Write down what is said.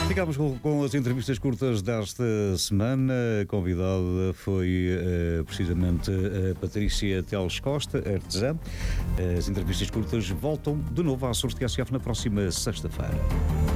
Ficámos com as entrevistas curtas desta semana. A convidada foi precisamente a Patrícia Teles Costa, artesã. As entrevistas curtas voltam de novo à Açores TSF na próxima sexta-feira.